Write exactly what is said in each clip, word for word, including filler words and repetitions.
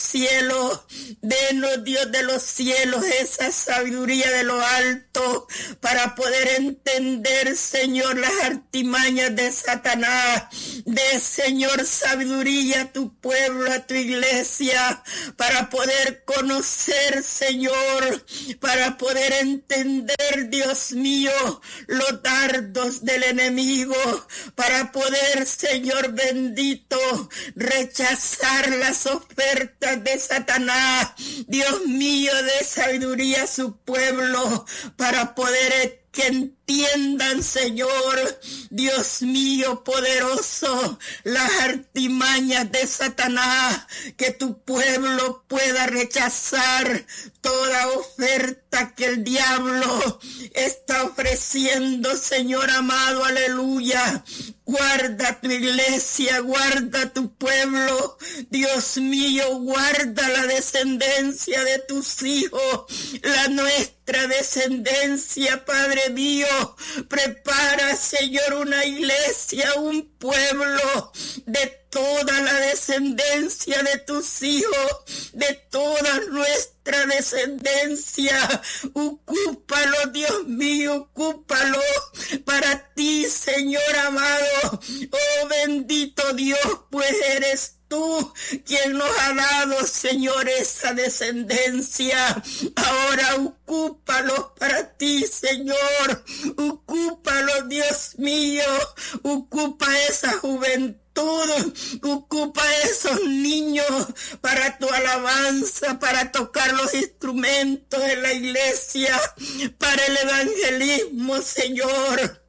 cielos. Denos, Dios de los cielos, esa sabiduría de lo alto para poder entender, Señor, las artimañas de Satanás. De, Señor, sabiduría a tu pueblo, a tu iglesia, para poder conocer, Señor, para poder entender, Dios mío, los dardos del enemigo, para poder, Señor bendito, rechazar las ofertas de Satanás. Dios mío, de sabiduría a su pueblo, para poder que entiendan, Señor, Dios mío poderoso, las artimañas de Satanás, que tu pueblo pueda rechazar toda oferta que el diablo está ofreciendo, Señor amado, aleluya. Guarda tu iglesia, guarda tu pueblo, Dios mío, guarda la descendencia de tus hijos, la nuestra descendencia, Padre mío. Prepara, Señor, una iglesia, un pueblo de toda la descendencia de tus hijos, de toda nuestra descendencia. Ocúpalo, Dios mío, ocúpalo para ti, Señor amado. Oh, bendito Dios, pues eres tú quien nos ha dado, Señor, esa descendencia. Ahora ocúpalo para ti, Señor. Ocúpalo, Dios mío. Ocupa esa juventud. Ocupa esos niños para tu alabanza, para tocar los instrumentos en la iglesia, para el evangelismo, Señor.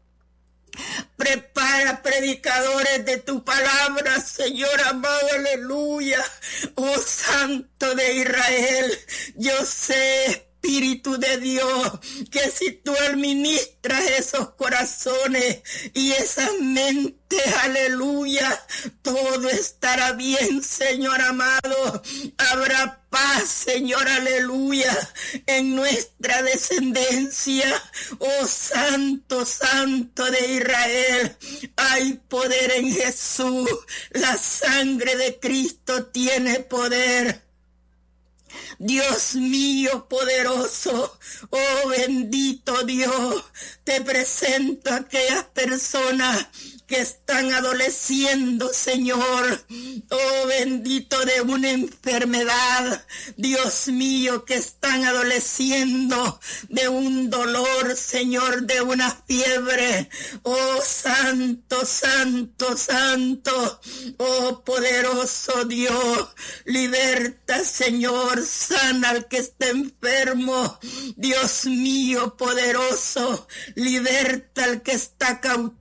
Prepara predicadores de tu palabra, Señor amado, aleluya. Oh Santo de Israel, yo sé, Espíritu de Dios, que si tú administras esos corazones y esas mentes, aleluya, todo estará bien, Señor amado. Habrá paz, Señor, aleluya, en nuestra descendencia. Oh Santo, Santo de Israel, hay poder en Jesús. La sangre de Cristo tiene poder. Dios mío poderoso, oh bendito Dios, te presento a aquellas personas que están adoleciendo, Señor, oh bendito, de una enfermedad, Dios mío, que están adoleciendo de un dolor, Señor, de una fiebre. Oh Santo, Santo, Santo, oh poderoso Dios, liberta, Señor, sana al que está enfermo. Dios mío poderoso, liberta al que está cautivo.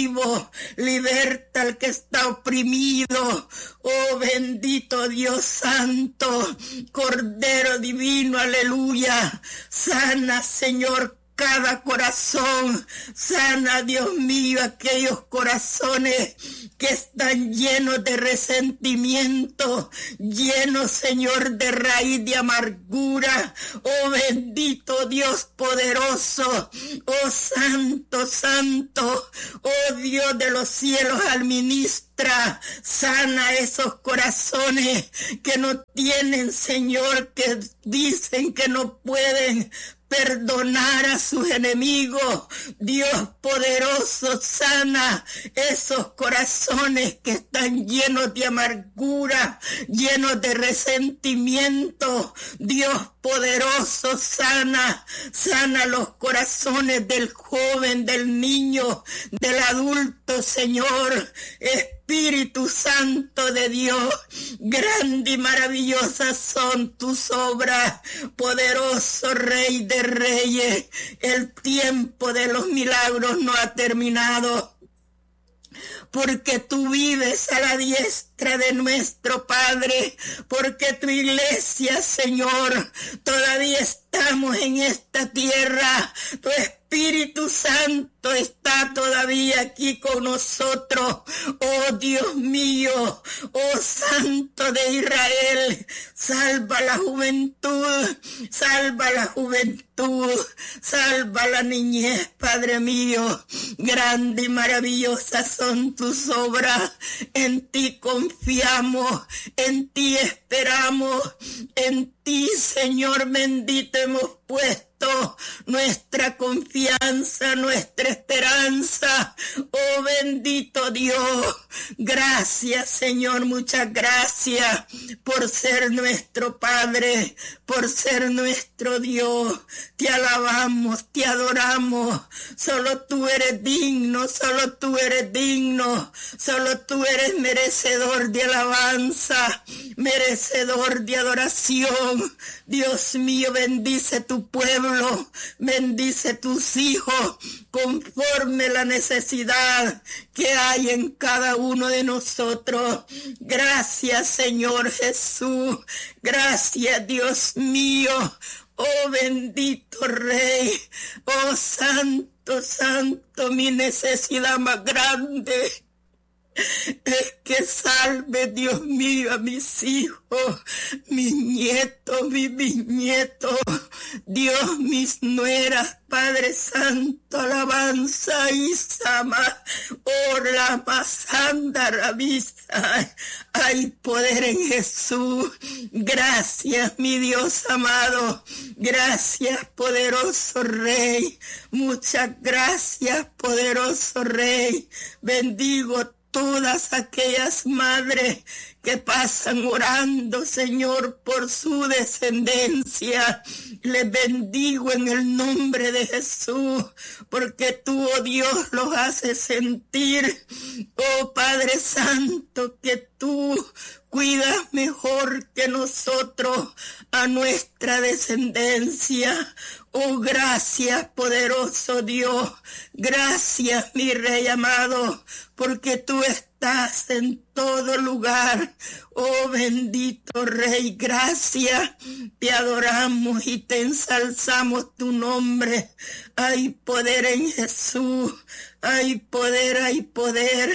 Liberta al que está oprimido. Oh bendito Dios santo, Cordero divino, aleluya. Sana, Señor, cada corazón. Sana, Dios mío, aquellos corazones que están llenos de resentimiento, llenos, Señor, de raíz de amargura. Oh bendito Dios poderoso, oh santo, santo, oh Dios de los cielos, administra, sana esos corazones que no tienen, Señor, que dicen que no pueden perdonar a sus enemigos. Dios poderoso, sana esos corazones que están llenos de amargura, llenos de resentimiento. Dios poderoso, sana, sana los corazones del joven, del niño, del adulto, Señor. Espíritu Santo de Dios, grande y maravillosas son tus obras, poderoso Rey de Reyes. El tiempo de los milagros no ha terminado, porque tú vives a la diestra de nuestro Padre, porque tu iglesia, Señor, todavía estamos en esta tierra. Tu Espíritu Espíritu Santo está todavía aquí con nosotros. Oh Dios mío, oh Santo de Israel, salva la juventud, salva la juventud, salva la niñez, Padre mío. Grande y maravillosa son tus obras. En ti confiamos, en ti esperamos, en ti, Señor bendito, hemos puesto nuestra confianza, nuestra esperanza. Oh bendito Dios, gracias Señor, muchas gracias por ser nuestro Padre, por ser nuestro Dios. Te alabamos, te adoramos. Solo tú eres digno, solo tú eres digno, solo tú eres merecedor de alabanza, merecedor de adoración. Dios mío, bendice tu pueblo, bendice tus hijos, conforme la necesidad que hay en cada uno de nosotros. Gracias, Señor Jesús. Gracias, Dios mío. Oh bendito Rey. Oh Santo, Santo, mi necesidad más grande es que salve, Dios mío, a mis hijos, mis nietos, mis bisnietos, Dios, mis nueras, Padre Santo, alabanza y sama, oh la masanda rabisa. Hay poder en Jesús. Gracias, mi Dios amado. Gracias, poderoso Rey. Muchas gracias, poderoso Rey. Bendigo todas aquellas madres que pasan orando, Señor, por su descendencia. Les bendigo en el nombre de Jesús, porque tú, oh Dios, los haces sentir, oh Padre Santo, que tú cuidas mejor que nosotros a nuestra descendencia. Oh, gracias, poderoso Dios. Gracias, mi Rey amado, porque tú estás en todo lugar. Oh, bendito Rey, gracias. Te adoramos y te ensalzamos tu nombre. Hay poder en Jesús. Hay poder, hay poder.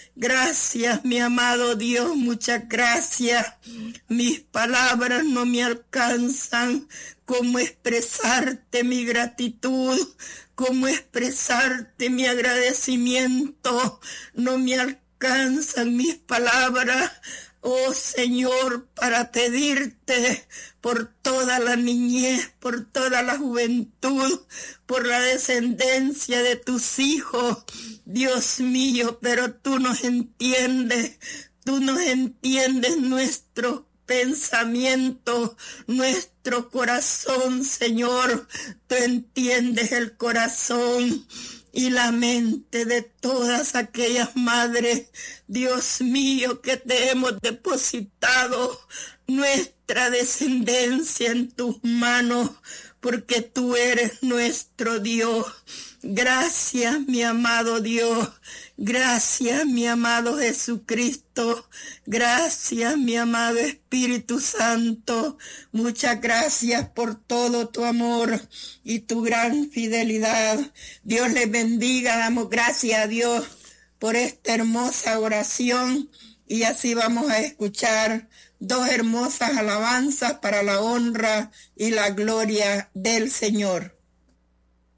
Gracias, mi amado Dios, muchas gracias. Mis palabras no me alcanzan cómo expresarte mi gratitud, cómo expresarte mi agradecimiento. No me alcanzan mis palabras, oh Señor, para pedirte por toda la niñez, por toda la juventud, por la descendencia de tus hijos, Dios mío, pero tú nos entiendes, tú nos entiendes nuestros pensamientos, nuestro corazón, Señor, tú entiendes el corazón y la mente de todas aquellas madres, Dios mío, que te hemos depositado nuestra descendencia en tus manos, porque tú eres nuestro Dios. Gracias, mi amado Dios. Gracias, mi amado Jesucristo. Gracias, mi amado Espíritu Santo. Muchas gracias por todo tu amor y tu gran fidelidad. Dios les bendiga. Damos gracias a Dios por esta hermosa oración y así vamos a escuchar dos hermosas alabanzas para la honra y la gloria del Señor.